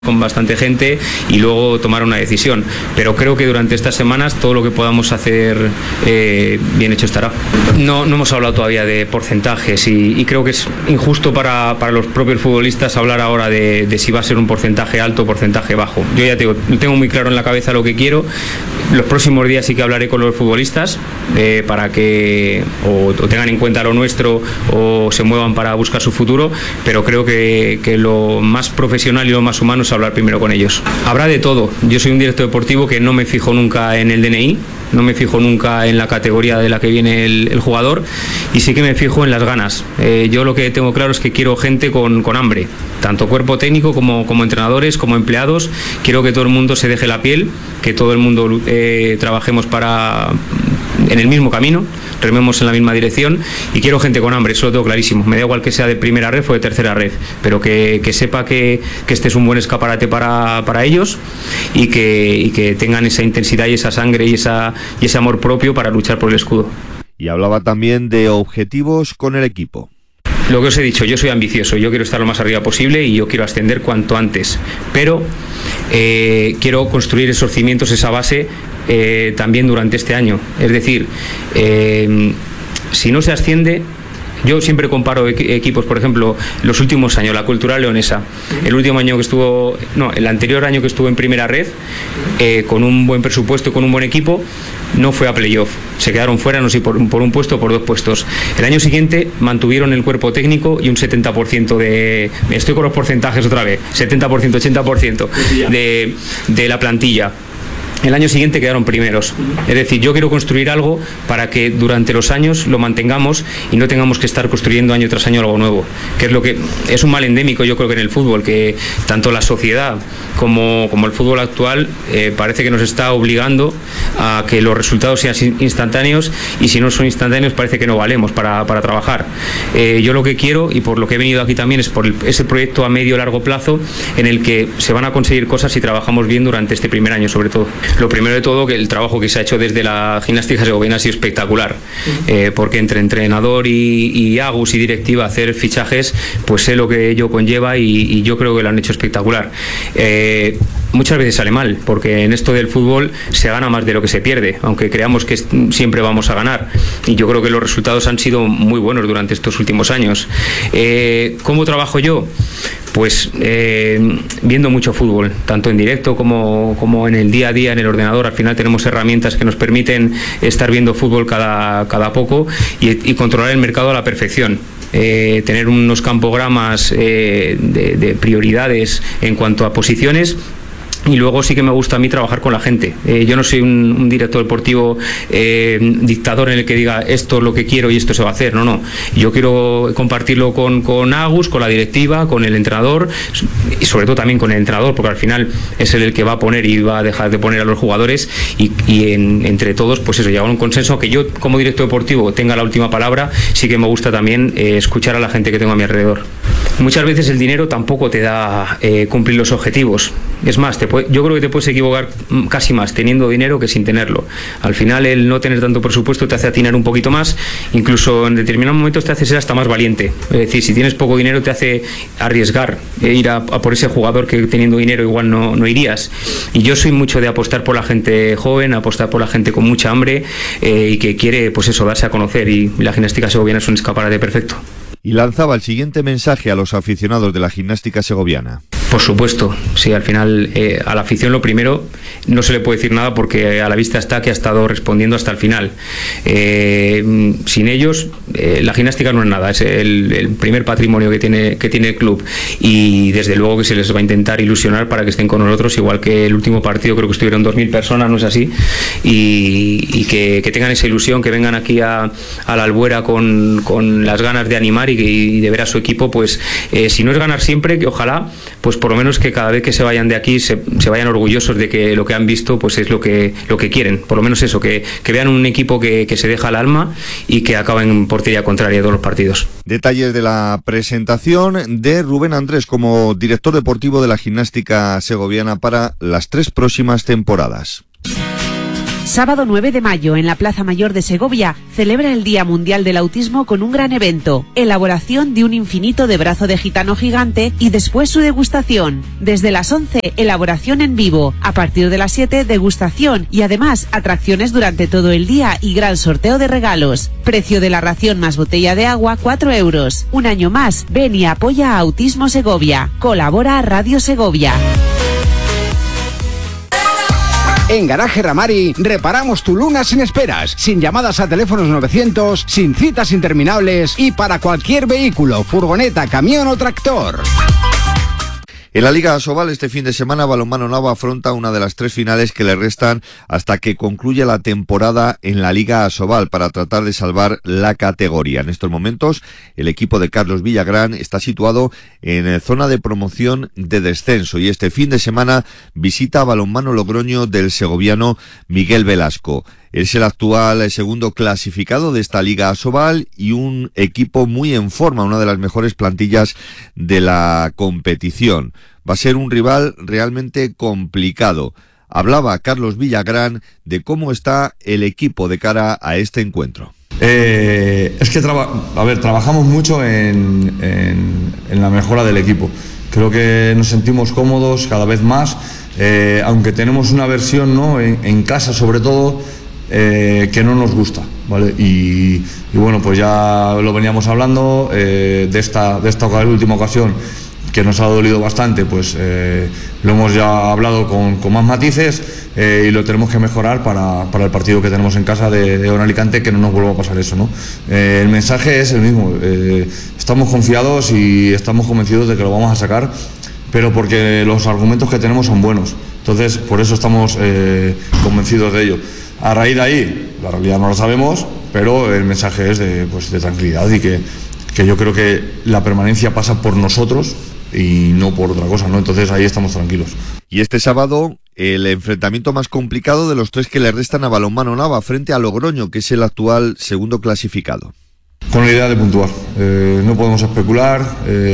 con bastante gente y luego tomar una decisión, pero creo que durante estas semanas todo lo que podamos hacer bien hecho estará. No hemos hablado todavía de porcentajes y creo que es injusto para los propios futbolistas hablar ahora de si va a ser un porcentaje alto o porcentaje bajo. Yo ya tengo muy claro en la cabeza lo que quiero. Los próximos días sí que hablaré con los futbolistas para que o tengan en cuenta lo nuestro o se muevan para buscar su futuro, pero creo que lo más profesional y lo más humano es hablar primero con ellos. Habrá de todo. Yo soy un director deportivo que no me fijo nunca en el DNI, no me fijo nunca en la categoría de la que viene el jugador y sí que me fijo en las ganas. Yo lo que tengo claro es que quiero gente con hambre, tanto cuerpo técnico como entrenadores, como empleados. Quiero que todo el mundo se deje la piel, que todo el mundo trabajemos en el mismo camino, rememos en la misma dirección y quiero gente con hambre, eso lo tengo clarísimo. Me da igual que sea de primera red o de tercera red, pero que sepa que este es un buen escaparate para ellos y que tengan esa intensidad y esa sangre y ese amor propio para luchar por el escudo. Y hablaba también de objetivos con el equipo. Lo que os he dicho, yo soy ambicioso, yo quiero estar lo más arriba posible y yo quiero ascender cuanto antes, pero quiero construir esos cimientos, esa base también durante este año. Es decir, si no se asciende, yo siempre comparo equipos, por ejemplo, los últimos años, la Cultural Leonesa, el anterior año que estuvo en primera red, con un buen presupuesto y con un buen equipo, no fue a playoff, se quedaron fuera, no sé, por un puesto o por dos puestos. El año siguiente mantuvieron el cuerpo técnico y un 70% estoy con los porcentajes otra vez, 70%, 80% de la plantilla. El año siguiente quedaron primeros. Es decir, yo quiero construir algo para que durante los años lo mantengamos y no tengamos que estar construyendo año tras año algo nuevo, que es lo que es un mal endémico, yo creo, que en el fútbol, que tanto la sociedad como el fútbol actual parece que nos está obligando a que los resultados sean instantáneos y si no son instantáneos parece que no valemos para trabajar. Yo lo que quiero, y por lo que he venido aquí también, es por ese proyecto a medio o largo plazo en el que se van a conseguir cosas si trabajamos bien durante este primer año, sobre todo. Lo primero de todo, que el trabajo que se ha hecho desde la Gimnástica Segoviana ha sido espectacular, porque entre entrenador y Agus y directiva hacer fichajes, pues sé lo que ello conlleva y yo creo que lo han hecho espectacular. Muchas veces sale mal, porque en esto del fútbol se gana más de lo que se pierde, aunque creamos que siempre vamos a ganar, y yo creo que los resultados han sido muy buenos durante estos últimos años. ¿Cómo trabajo yo? Pues viendo mucho fútbol, tanto en directo como en el día a día en el ordenador. Al final tenemos herramientas que nos permiten estar viendo fútbol cada poco y controlar el mercado a la perfección. Tener unos campogramas de prioridades en cuanto a posiciones. Y luego sí que me gusta a mí trabajar con la gente. Yo no soy un director deportivo dictador en el que diga esto es lo que quiero y esto se va a hacer. No. Yo quiero compartirlo con Agus, con la directiva, con el entrenador y sobre todo también con el entrenador, porque al final es él el que va a poner y va a dejar de poner a los jugadores y entre todos, pues eso, llegar a un consenso. Que yo como director deportivo tenga la última palabra, sí que me gusta también escuchar a la gente que tengo a mi alrededor. Muchas veces el dinero tampoco te da cumplir los objetivos. Es más, yo creo que te puedes equivocar casi más teniendo dinero que sin tenerlo. Al final el no tener tanto presupuesto te hace atinar un poquito más, incluso en determinados momentos te hace ser hasta más valiente. Es decir, si tienes poco dinero te hace arriesgar, ir a por ese jugador que teniendo dinero igual no irías. Y yo soy mucho de apostar por la gente joven, apostar por la gente con mucha hambre y que quiere, pues eso, darse a conocer, y la Gimnástica Segoviana es un escaparate perfecto. Y lanzaba el siguiente mensaje a los aficionados de la Gimnástica Segoviana. Por supuesto, sí, al final a la afición lo primero, no se le puede decir nada porque a la vista está que ha estado respondiendo hasta el final. Sin ellos la gimnástica no es nada, es el primer patrimonio que tiene el club, y desde luego que se les va a intentar ilusionar para que estén con nosotros, igual que el último partido creo que estuvieron 2.000 personas, ¿no es así? Y que tengan esa ilusión, que vengan aquí a la Albuera con las ganas de animar y de ver a su equipo, pues si no es ganar siempre, que ojalá, pues por lo menos que cada vez que se vayan de aquí se vayan orgullosos de que lo que han visto pues es lo que quieren, por lo menos eso, que vean un equipo que se deja el alma y que acaba en portería contraria todos los partidos. Detalles de la presentación de Rubén Andrés como director deportivo de la Gimnástica Segoviana para las 3 próximas temporadas. Sábado 9 de mayo, en la Plaza Mayor de Segovia, celebra el Día Mundial del Autismo con un gran evento, elaboración de un infinito de brazo de gitano gigante y después su degustación. Desde las 11, elaboración en vivo. A partir de las 7, degustación y además atracciones durante todo el día y gran sorteo de regalos. Precio de la ración más botella de agua, 4 euros. Un año más, ven y apoya a Autismo Segovia. Colabora Radio Segovia. En Garaje Ramari reparamos tu Luna sin esperas, sin llamadas a teléfonos 900, sin citas interminables y para cualquier vehículo, furgoneta, camión o tractor. En la Liga Asobal este fin de semana Balonmano Nava afronta una de las 3 finales que le restan hasta que concluya la temporada en la Liga Asobal para tratar de salvar la categoría. En estos momentos el equipo de Carlos Villagrán está situado en zona de promoción de descenso y este fin de semana visita a Balonmano Logroño del segoviano Miguel Velasco. Es el actual segundo clasificado de esta Liga Asobal y un equipo muy en forma, una de las mejores plantillas de la competición. Va a ser un rival realmente complicado. Hablaba Carlos Villagrán de cómo está el equipo de cara a este encuentro. Es que trabajamos mucho en la mejora del equipo. Creo que nos sentimos cómodos cada vez más, aunque tenemos una versión, ¿no?, en casa sobre todo, que no nos gusta, ¿vale? Y bueno, pues ya lo veníamos hablando de esta última ocasión, que nos ha dolido bastante, pues lo hemos ya hablado con más matices y lo tenemos que mejorar para el partido que tenemos en casa de Alicante, que no nos vuelva a pasar eso, ¿no? El mensaje es el mismo, estamos confiados y estamos convencidos de que lo vamos a sacar, pero porque los argumentos que tenemos son buenos, entonces por eso estamos convencidos de ello. A raíz de ahí, la realidad no lo sabemos, pero el mensaje es de tranquilidad y que yo creo que la permanencia pasa por nosotros y no por otra cosa, ¿no? Entonces ahí estamos tranquilos. Y este sábado, el enfrentamiento más complicado de los 3 que le restan a Balonmano Nava frente a Logroño, que es el actual segundo clasificado. Con la idea de puntuar, no podemos especular,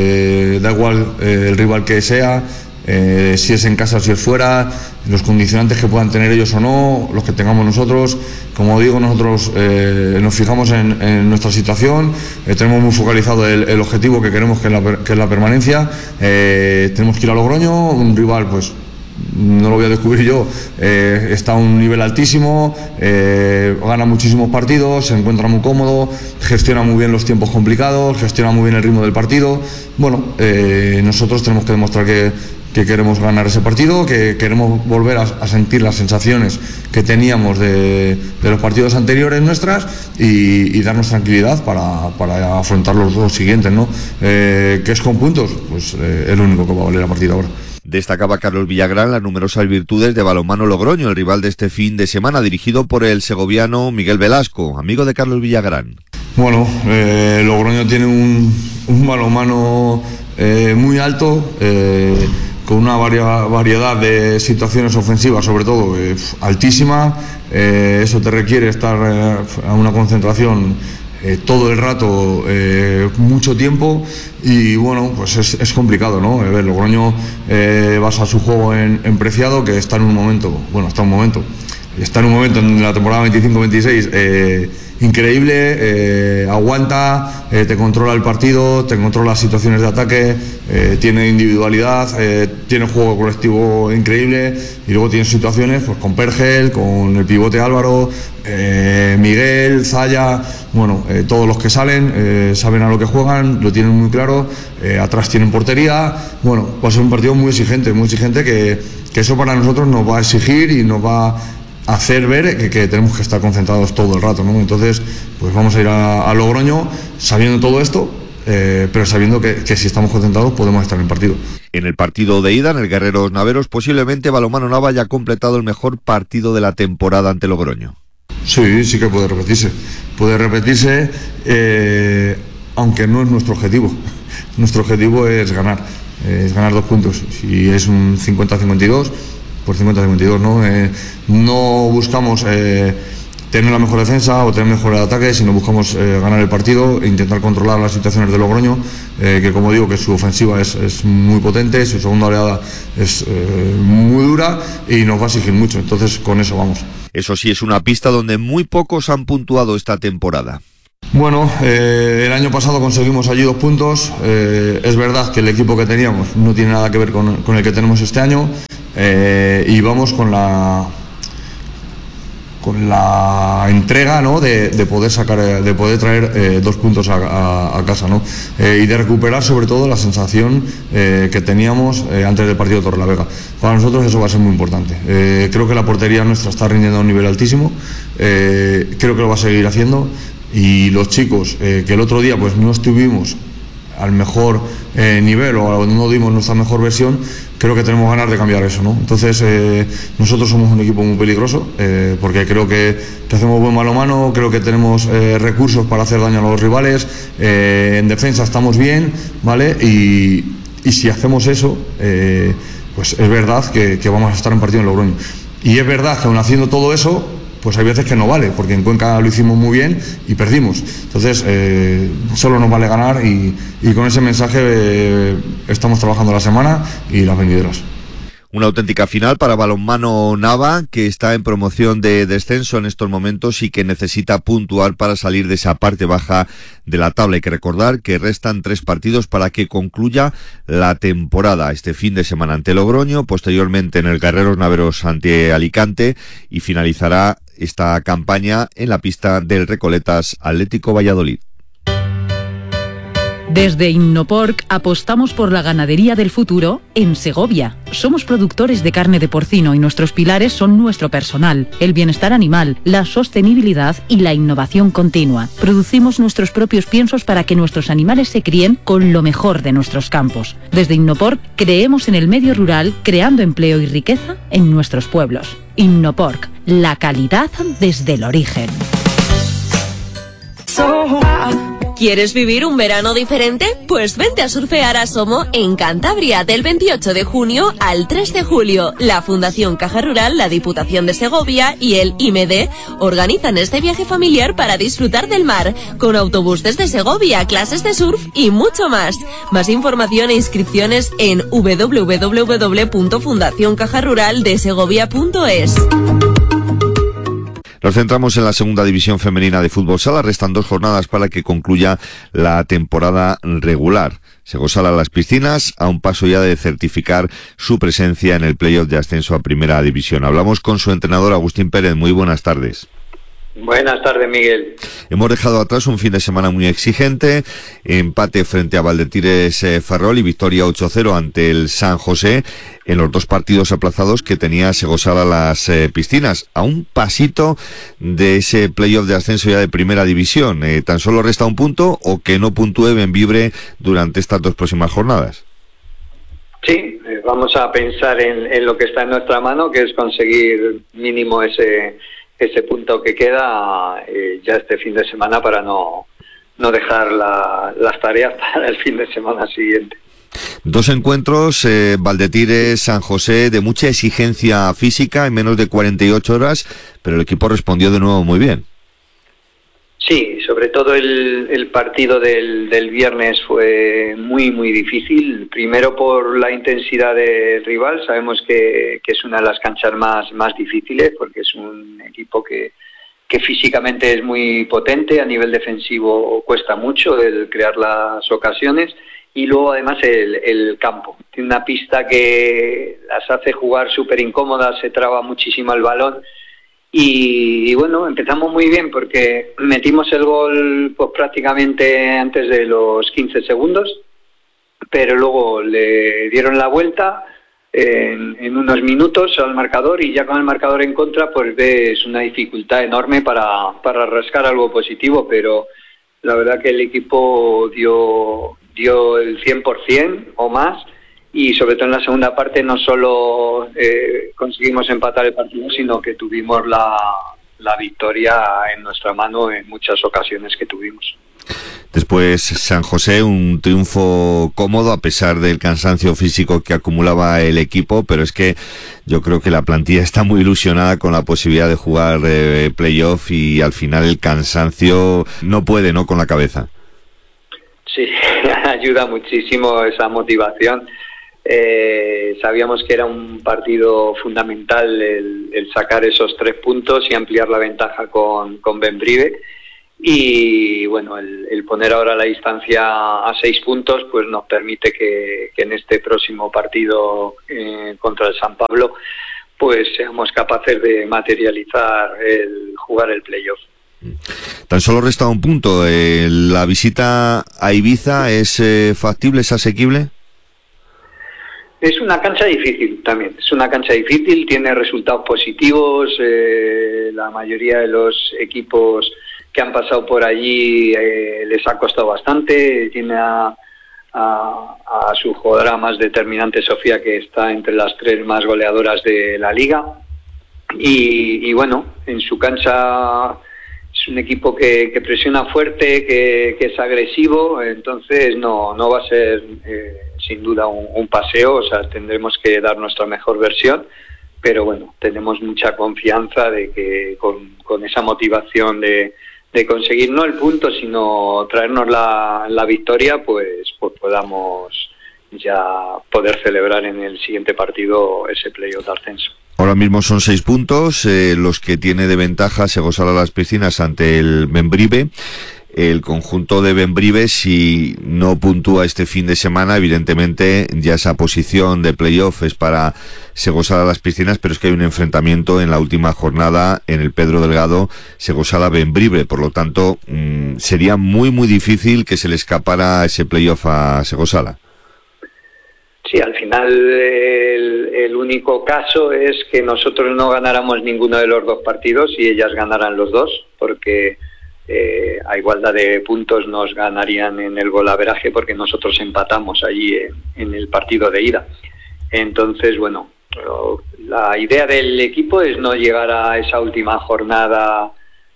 da igual el rival que sea, si es en casa o si es fuera, los condicionantes que puedan tener ellos o no, los que tengamos nosotros. Como digo, nosotros nos fijamos en nuestra situación, tenemos muy focalizado el objetivo que queremos, que es la permanencia. Tenemos que ir a Logroño, un rival, pues no lo voy a descubrir yo, está a un nivel altísimo, gana muchísimos partidos, se encuentra muy cómodo, gestiona muy bien los tiempos complicados, gestiona muy bien el ritmo del partido. Bueno, nosotros tenemos que demostrar que queremos ganar ese partido, que queremos volver a sentir las sensaciones que teníamos de los partidos anteriores nuestras y darnos tranquilidad para afrontar los 2 siguientes, ¿no? Que es con puntos, pues es lo único que va a valer a partir de ahora. Destacaba Carlos Villagrán las numerosas virtudes de Balonmano Logroño, el rival de este fin de semana, dirigido por el segoviano Miguel Velasco, amigo de Carlos Villagrán. Bueno, Logroño tiene un balonmano muy alto, con una variedad de situaciones ofensivas, sobre todo altísima. Eso te requiere estar a una concentración todo el rato, mucho tiempo, y bueno, pues es complicado, ¿no? A ver, Logroño basa su juego en Preciado, que está en un momento en la temporada 25-26 increíble, aguanta, te controla el partido, te controla las situaciones de ataque, tiene individualidad, tiene juego colectivo increíble, y luego tiene situaciones pues con Pergel, con el pivote Álvaro, Miguel, Zaya, bueno, todos los que salen saben a lo que juegan, lo tienen muy claro, atrás tienen portería. Bueno, va a ser un partido muy exigente que eso para nosotros nos va a exigir y nos va hacer ver que tenemos que estar concentrados todo el rato, ¿no? Entonces, pues vamos a ir a Logroño sabiendo todo esto, pero sabiendo que si estamos concentrados podemos estar en el partido. En el partido de ida, en el Guerreros Naveros, posiblemente Balonmano Nava haya completado el mejor partido de la temporada ante Logroño. Sí que puede repetirse. Aunque no es nuestro objetivo. Nuestro objetivo es ganar 2 puntos. Si es un 50-52, pues 50-52, ¿no? No buscamos tener la mejor defensa o tener mejor el ataque, sino buscamos ganar el partido e intentar controlar las situaciones de Logroño, que como digo, que su ofensiva es muy potente, su segunda oleada es muy dura y nos va a exigir mucho, entonces con eso vamos. Eso sí, es una pista donde muy pocos han puntuado esta temporada. Bueno, el año pasado conseguimos allí 2 puntos. Es verdad que el equipo que teníamos no tiene nada que ver con el que tenemos este año, y vamos con la entrega, ¿no?, de poder traer 2 puntos a casa, ¿no? Y de recuperar sobre todo la sensación que teníamos antes del partido de Torrelavega. Para nosotros eso va a ser muy importante. Creo que la portería nuestra está rindiendo a un nivel altísimo, creo que lo va a seguir haciendo, y los chicos que el otro día pues no estuvimos al mejor nivel o no dimos nuestra mejor versión, creo que tenemos ganas de cambiar eso, ¿no? Entonces nosotros somos un equipo muy peligroso, porque creo que hacemos buen mano, creo que tenemos recursos para hacer daño a los rivales, en defensa estamos bien, ¿vale? Y si hacemos eso, pues es verdad que vamos a estar en partido en Logroño. Y es verdad que aun haciendo todo eso, pues hay veces que no vale, porque en Cuenca lo hicimos muy bien y perdimos. Entonces, solo nos vale ganar, y con ese mensaje estamos trabajando la semana y las venideras. Una auténtica final para Balonmano Nava, que está en promoción de descenso en estos momentos y que necesita puntuar para salir de esa parte baja de la tabla. Hay que recordar que restan 3 partidos para que concluya la temporada. Este fin de semana ante Logroño, posteriormente en el Guerreros Naveros ante Alicante, y finalizará esta campaña en la pista del Recoletas Atlético Valladolid. Desde Innoporc apostamos por la ganadería del futuro en Segovia. Somos productores de carne de porcino y nuestros pilares son nuestro personal, el bienestar animal, la sostenibilidad y la innovación continua. Producimos nuestros propios piensos para que nuestros animales se críen con lo mejor de nuestros campos. Desde Innoporc creemos en el medio rural, creando empleo y riqueza en nuestros pueblos. Innoporc, la calidad desde el origen. ¿Quieres vivir un verano diferente? Pues vente a surfear a Somo en Cantabria del 28 de junio al 3 de julio. La Fundación Caja Rural, la Diputación de Segovia y el IMED organizan este viaje familiar para disfrutar del mar, con autobús desde Segovia, clases de surf y mucho más. Más información e inscripciones en www.fundacioncajaruraldesegovia.es. Nos centramos en la segunda división femenina de fútbol sala. Restan 2 jornadas para que concluya la temporada regular. Segosala Las Piscinas, a un paso ya de certificar su presencia en el playoff de ascenso a primera división. Hablamos con su entrenador Agustín Pérez. Muy buenas tardes. Buenas tardes, Miguel. Hemos dejado atrás un fin de semana muy exigente, empate frente a Valdetires Ferrol y victoria 8-0 ante el San José en los 2 partidos aplazados que tenía Segosala Las Piscinas, a un pasito de ese playoff de ascenso ya de primera división. ¿Tan solo resta un punto o que no puntúe Bembibre durante estas 2 próximas jornadas? Sí, vamos a pensar en lo que está en nuestra mano, que es conseguir mínimo ese punto que queda ya este fin de semana, para no dejar las tareas para el fin de semana siguiente. 2 encuentros, Valdetires, San José, de mucha exigencia física en menos de 48 horas, pero el equipo respondió de nuevo muy bien. Sí, sobre todo el partido del viernes fue muy, muy difícil. Primero por la intensidad del rival. Sabemos que es una de las canchas más difíciles, porque es un equipo que físicamente es muy potente. A nivel defensivo cuesta mucho el crear las ocasiones. Y luego además el campo. Tiene una pista que las hace jugar súper incómodas, se traba muchísimo el balón. Y bueno, empezamos muy bien porque metimos el gol pues prácticamente antes de los 15 segundos, pero luego le dieron la vuelta en unos minutos al marcador, y ya con el marcador en contra pues ves una dificultad enorme para rascar algo positivo, pero la verdad que el equipo dio el 100% o más. Y sobre todo en la segunda parte no solo conseguimos empatar el partido, sino que tuvimos la victoria en nuestra mano en muchas ocasiones que tuvimos. Después San José, un triunfo cómodo a pesar del cansancio físico que acumulaba el equipo, pero es que yo creo que la plantilla está muy ilusionada con la posibilidad de jugar playoff, y al final el cansancio no puede, ¿no?, con la cabeza. Sí, ayuda muchísimo esa motivación. Sabíamos que era un partido fundamental el sacar esos 3 puntos y ampliar la ventaja con Bembrive. Y bueno, el poner ahora la distancia a 6 puntos pues nos permite que en este próximo partido contra el San Pablo pues seamos capaces de materializar jugar el playoff. Tan solo resta un punto. ¿La visita a Ibiza es factible, es asequible? Es una cancha difícil también, es una cancha difícil, tiene resultados positivos, la mayoría de los equipos que han pasado por allí les ha costado bastante, tiene a su jugadora más determinante, Sofía, que está entre las 3 más goleadoras de la liga, y bueno, en su cancha es un equipo que presiona fuerte, que es agresivo, entonces no va a ser sin duda un paseo, o sea, tendremos que dar nuestra mejor versión, pero bueno, tenemos mucha confianza de que con esa motivación de conseguir no el punto, sino traernos la victoria, pues podamos ya poder celebrar en el siguiente partido ese playoff de ascenso. Ahora mismo son 6 puntos, los que tiene de ventaja Segosala Las Piscinas ante el Bembrive. El conjunto de Bembrive, si no puntúa este fin de semana, evidentemente ya esa posición de playoff es para Segosala Las Piscinas, pero es que hay un enfrentamiento en la última jornada en el Pedro Delgado, Segosala Bembrive, por lo tanto sería muy muy difícil que se le escapara ese playoff a Segosala. Sí, al final el único caso es que nosotros no ganáramos ninguno de los 2 partidos y ellas ganaran los 2, porque a igualdad de puntos nos ganarían en el golaveraje, porque nosotros empatamos allí en el partido de ida. Entonces, bueno, la idea del equipo es no llegar a esa última jornada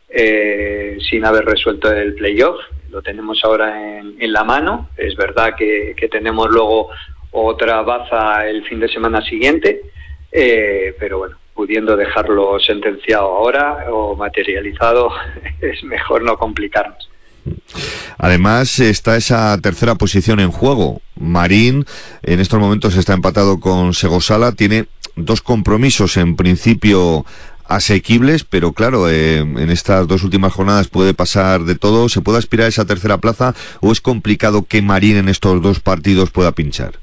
sin haber resuelto el playoff. Lo tenemos ahora en la mano. Es verdad que tenemos luego otra baza el fin de semana siguiente, pero bueno, pudiendo dejarlo sentenciado ahora o materializado, es mejor no complicarnos. Además está esa tercera posición en juego. Marín en estos momentos está empatado con Segosala, tiene 2 compromisos en principio asequibles, pero claro, en estas 2 últimas jornadas puede pasar de todo. ¿Se puede aspirar a esa tercera plaza o es complicado que Marín en estos 2 partidos pueda pinchar?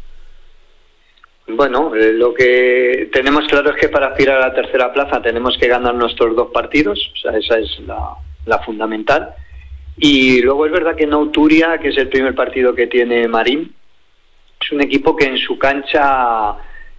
Bueno, lo que tenemos claro es que para aspirar a la tercera plaza tenemos que ganar nuestros 2 partidos, o sea, esa es la fundamental. Y luego es verdad que Nouturia, que es el primer partido que tiene Marín, es un equipo que en su cancha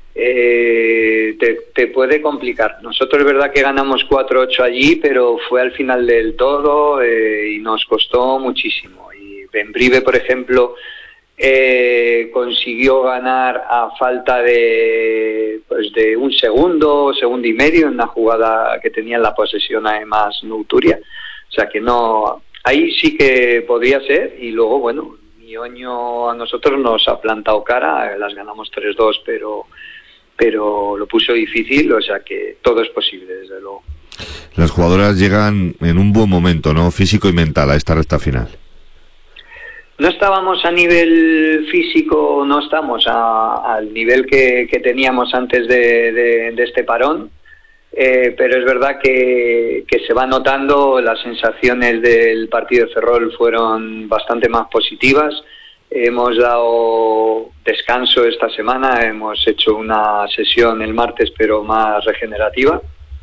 te puede complicar. Nosotros es verdad que ganamos 4-8 allí, pero fue al final del todo y nos costó muchísimo. Y Bembrive, por ejemplo, consiguió ganar a falta de un segundo y medio en una jugada que tenía en la posesión además Nouturia, o sea que no, ahí sí que podría ser. Y luego bueno, Mioño a nosotros nos ha plantado cara, las ganamos 3-2, pero lo puso difícil, o sea que todo es posible desde luego. Las jugadoras llegan en un buen momento, ¿no?, físico y mental, a esta recta final. No estábamos a nivel físico, no estamos al nivel que teníamos antes de este parón, pero es verdad que se va notando. Las sensaciones del partido de Ferrol fueron bastante más positivas. Hemos dado descanso esta semana, hemos hecho una sesión el martes, pero más regenerativa.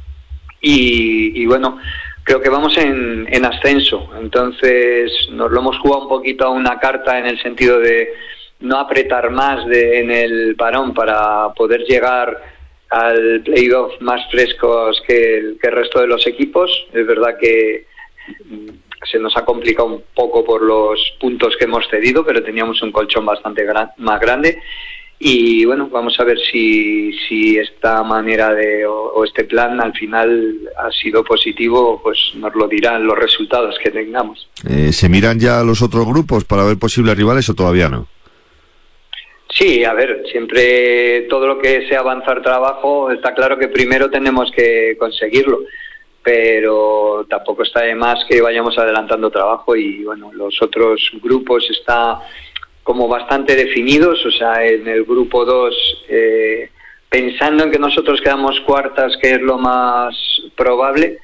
Y bueno, creo que vamos en ascenso, entonces nos lo hemos jugado un poquito a una carta en el sentido de no apretar más en el parón para poder llegar al playoff más frescos que el resto de los equipos. Es verdad que se nos ha complicado un poco por los puntos que hemos cedido, pero teníamos un colchón bastante más grande. Y bueno, vamos a ver si esta manera o este plan al final ha sido positivo, pues nos lo dirán los resultados que tengamos. ¿Se miran ya los otros grupos para ver posibles rivales o todavía no? Sí, a ver, siempre todo lo que sea avanzar trabajo, está claro que primero tenemos que conseguirlo, pero tampoco está de más que vayamos adelantando trabajo. Y bueno, los otros grupos está como bastante definidos. O sea, en el grupo 2, pensando en que nosotros quedamos cuartas, que es lo más probable,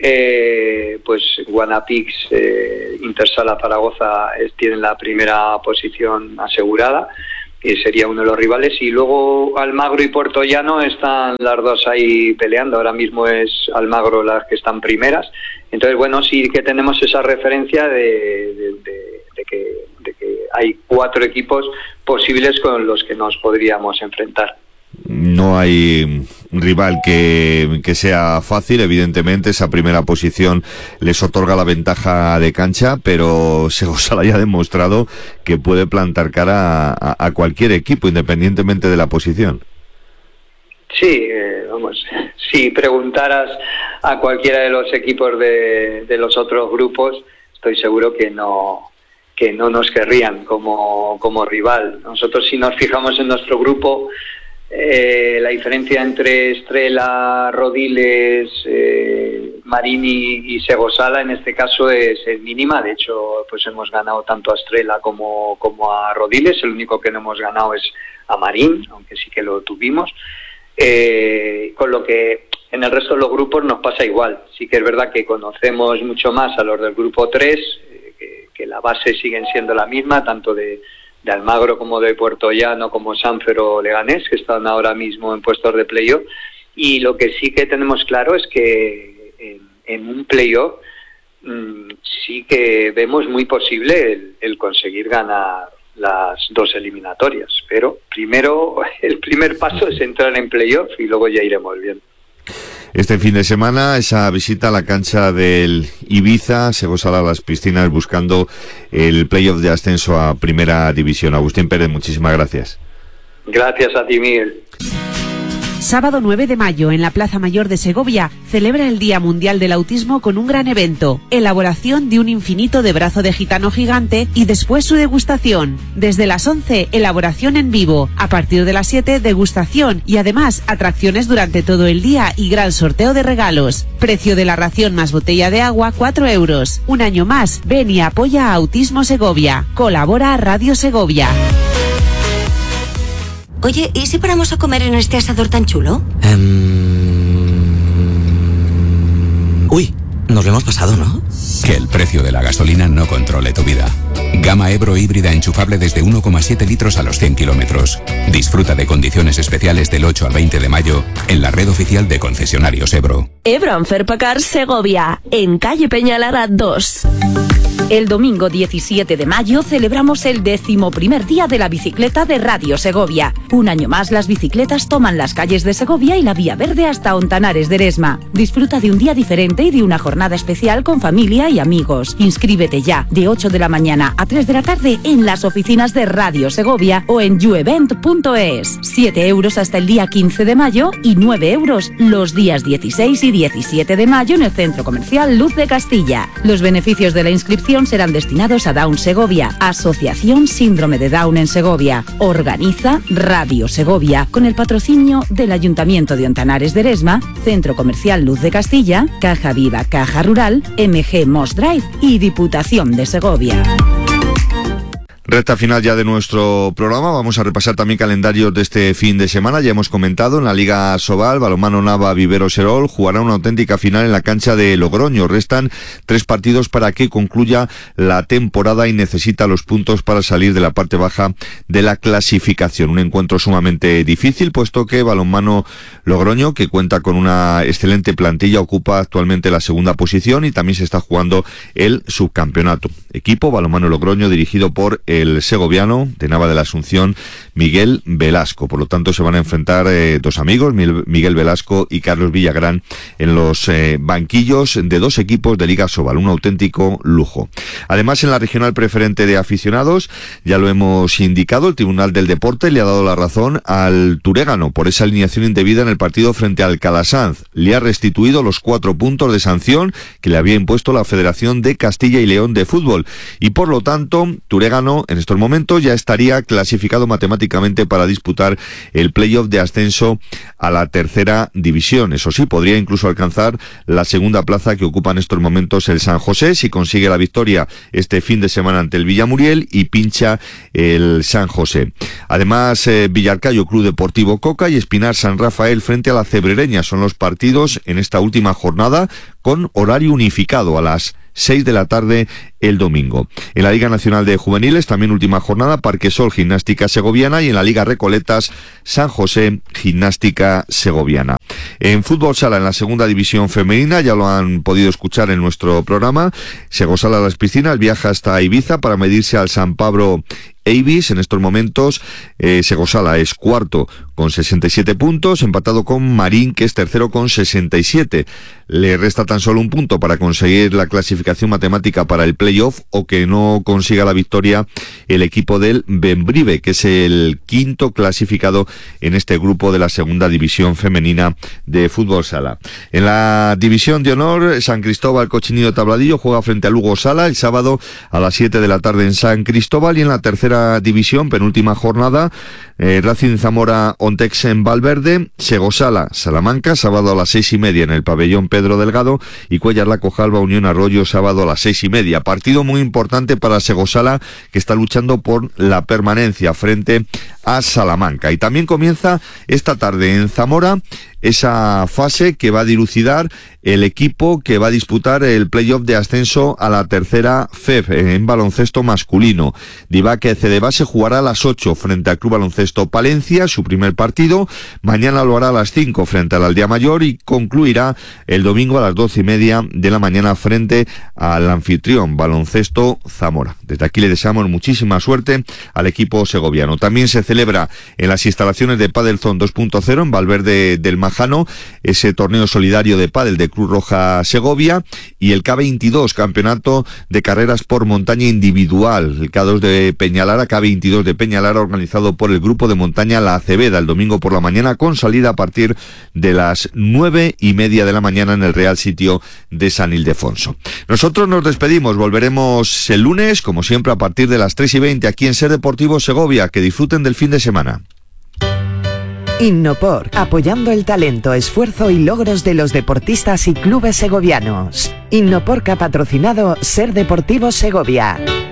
pues Guanapix, Intersala, Zaragoza tienen la primera posición asegurada y sería uno de los rivales, y luego Almagro y Puertollano están las dos ahí peleando. Ahora mismo es Almagro las que están primeras. Entonces, bueno, sí que tenemos esa referencia de que hay 4 equipos posibles con los que nos podríamos enfrentar. No hay un rival que sea fácil, evidentemente. Esa primera posición les otorga la ventaja de cancha, pero Segosala ya ha demostrado que puede plantar cara a cualquier equipo, independientemente de la posición. Sí, vamos, si preguntaras a cualquiera de los equipos de los otros grupos, estoy seguro que no nos querrían como rival. Nosotros, si nos fijamos en nuestro grupo, la diferencia entre Estrela, Rodiles, Marini y Segosala en este caso es mínima. De hecho, pues hemos ganado tanto a Estrela como a Rodiles. El único que no hemos ganado es a Marín, aunque sí que lo tuvimos. Con lo que en el resto de los grupos nos pasa igual. Sí que es verdad que conocemos mucho más a los del grupo 3, que la base siguen siendo la misma, tanto de Almagro como de Puertollano, como Sanfer o Leganés, que están ahora mismo en puestos de playoff. Y lo que sí que tenemos claro es que en un playoff sí que vemos muy posible el conseguir ganar las 2 eliminatorias. Pero primero, el primer paso es entrar en playoff y luego ya iremos viendo. Este fin de semana, esa visita a la cancha del Ibiza, Segosala a las piscinas, buscando el playoff de ascenso a Primera División. Agustín Pérez, muchísimas gracias. Gracias a ti, Miguel. Sábado 9 de mayo, en la Plaza Mayor de Segovia, celebra el Día Mundial del Autismo con un gran evento, elaboración de un infinito de brazo de gitano gigante y después su degustación. Desde las 11, elaboración en vivo. A partir de las 7, degustación y además atracciones durante todo el día y gran sorteo de regalos. Precio de la ración más botella de agua, 4 euros. Un año más, ven y apoya a Autismo Segovia. Colabora Radio Segovia. Oye, ¿y si paramos a comer en este asador tan chulo? Uy, nos lo hemos pasado, ¿no? Que el precio de la gasolina no controle tu vida. Gama Ebro híbrida enchufable desde 1,7 litros a los 100 kilómetros. Disfruta de condiciones especiales del 8 al 20 de mayo en la red oficial de concesionarios Ebro. Ebro Anferpacar Segovia, en calle Peñalara 2. El domingo 17 de mayo celebramos el 11º día de la bicicleta de Radio Segovia. Un año más las bicicletas toman las calles de Segovia y la Vía Verde hasta Ontanares de Eresma. Disfruta de un día diferente y de una jornada especial con familia y amigos. Inscríbete ya, de 8 de la mañana a 3 de la tarde en las oficinas de Radio Segovia o en youevent.es. 7 euros hasta el día 15 de mayo y 9 euros los días 16 y 17 de mayo en el Centro Comercial Luz de Castilla. Los beneficios de la inscripción serán destinados a Down Segovia, Asociación Síndrome de Down en Segovia. Organiza Radio Segovia, con el patrocinio del Ayuntamiento de Ontanares de Eresma, Centro Comercial Luz de Castilla, Caja Viva, Caja Rural, MG Moss Drive y Diputación de Segovia. Recta final ya de nuestro programa. Vamos a repasar también calendarios de este fin de semana. Ya hemos comentado, en la Liga Asobal, Balonmano Nava Vivero Serol jugará una auténtica final en la cancha de Logroño. Restan 3 partidos para que concluya la temporada y necesita los puntos para salir de la parte baja de la clasificación. Un encuentro sumamente difícil, puesto que Balonmano Logroño, que cuenta con una excelente plantilla, ocupa actualmente la segunda posición y también se está jugando el subcampeonato. Equipo Balonmano Logroño dirigido por el segoviano de Nava de la Asunción, Miguel Velasco. Por lo tanto, se van a enfrentar 2 amigos, Miguel Velasco y Carlos Villagrán, en los banquillos de 2 equipos de Liga Asobal. Un auténtico lujo. Además, en la regional preferente de aficionados, ya lo hemos indicado, el Tribunal del Deporte le ha dado la razón al Turégano por esa alineación indebida en el partido frente al Calasanz. Le ha restituido los 4 puntos de sanción que le había impuesto la Federación de Castilla y León de Fútbol. Y por lo tanto, Turégano en estos momentos ya estaría clasificado matemáticamente para disputar el playoff de ascenso a la tercera división. Eso sí, podría incluso alcanzar la segunda plaza que ocupa en estos momentos el San José si consigue la victoria este fin de semana ante el Villamuriel y pincha el San José. Además, Villarcayo Club Deportivo Coca y Espinar San Rafael frente a la Cebrereña son los partidos en esta última jornada con horario unificado a las 6 de la tarde el domingo. En la Liga Nacional de Juveniles, también última jornada, Parquesol Gimnástica Segoviana, y en la Liga Recoletas, San José Gimnástica Segoviana. En fútbol sala, en la segunda división femenina, ya lo han podido escuchar en nuestro programa, Segosala Las Piscinas viaja hasta Ibiza para medirse al San Pablo Avis. En estos momentos Segosala es cuarto con 67 puntos, empatado con Marín, que es tercero con 67. Le resta tan solo un punto para conseguir la clasificación matemática para el playoff, o que no consiga la victoria el equipo del Bembrive, que es el quinto clasificado en este grupo de la segunda división femenina de fútbol sala. En la división de honor, San Cristóbal Cochinillo Tabladillo juega frente a Lugo Sala el sábado a las 7 de la tarde en San Cristóbal, y en la tercera división, penúltima jornada, Racing Zamora Ontex en Valverde, Segosala Salamanca sábado a las 6:30 en el pabellón Pedro Delgado, y Cuellar La Cojalba Unión Arroyo sábado a las 6:30. Partido muy importante para Segosala, que está luchando por la permanencia frente a Salamanca. Y también comienza esta tarde en Zamora esa fase que va a dilucidar el equipo que va a disputar el playoff de ascenso a la tercera FEB en baloncesto masculino. Divaque Cedebase jugará a las 8 frente al Club Baloncesto Palencia, su primer partido. Mañana lo hará a las 5 frente al Aldea Mayor y concluirá el domingo a las 12:30 de la mañana frente al anfitrión Baloncesto Zamora. Desde aquí le deseamos muchísima suerte al equipo segoviano. También se celebra en las instalaciones de Padel Zone 2.0 en Valverde del Majano ese torneo solidario de pádel de Cruz Roja Segovia, y el K22, campeonato de carreras por montaña individual, el K2 de Peñalara, K22 de Peñalara, organizado por el grupo de montaña La Acebeda, el domingo por la mañana, con salida a partir de las 9:30 de la mañana en el Real Sitio de San Ildefonso. Nosotros nos despedimos, volveremos el lunes, como siempre, a partir de las 3:20 aquí en Ser Deportivo Segovia. Que disfruten del fin de semana. Innopor, apoyando el talento, esfuerzo y logros de los deportistas y clubes segovianos. Innopor, que ha patrocinado Ser Deportivo Segovia.